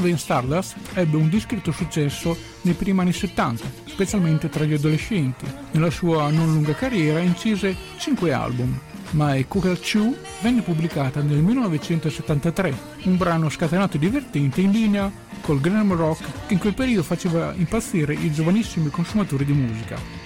Velvet Stardust ebbe un discreto successo nei primi anni 70, specialmente tra gli adolescenti. Nella sua non lunga carriera incise 5 album. My Cooker Chew venne pubblicata nel 1973, un brano scatenato e divertente in linea col glam rock che in quel periodo faceva impazzire i giovanissimi consumatori di musica.